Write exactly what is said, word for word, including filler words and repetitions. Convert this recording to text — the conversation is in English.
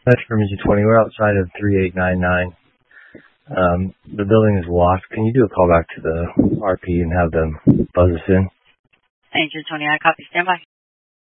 That's Emergency twenty. We're outside of three eight nine nine. Um, the building is locked. Can you do a call back to the R P and have them buzz us in? Agent twenty, I copy. Stand by.